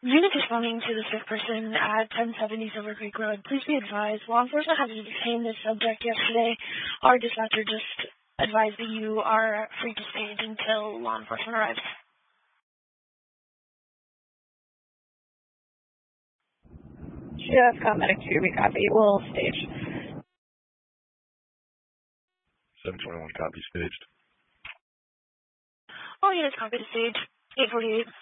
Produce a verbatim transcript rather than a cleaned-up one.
Unit responding to the sick person at ten seventy Silver Creek Road. Please be advised, law enforcement has detained this subject yesterday. Our dispatcher just advised that you are free to stage until law enforcement arrives. Just got medic two, we copy. We'll stage. seven twenty-one, copy, staged. All units copy to stage. eight forty-eight.